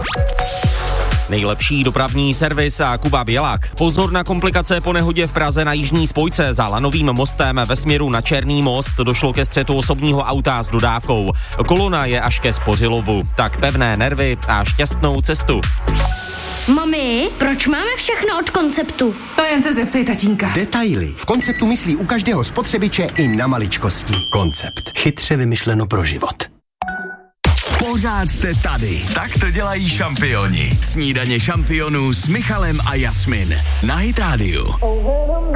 Nejlepší dopravní servis a Kuba Bělák. Pozor na komplikace po nehodě v Praze na jižní spojce. Za Lanovým mostem ve směru na Černý most došlo ke střetu osobního auta s dodávkou. Kolona je až ke Spořilovu. Tak pevné nervy a šťastnou cestu. Mami, proč máme všechno od Konceptu? To jen se zeptej tatínka. Detaily. V Konceptu myslí u každého spotřebiče i na maličkosti. Koncept. Chytře vymyšleno pro život. Pořád jste tady. Tak to dělají šampioni. Snídaně šampionů s Michalem a Jasmin. Na Hit Radio.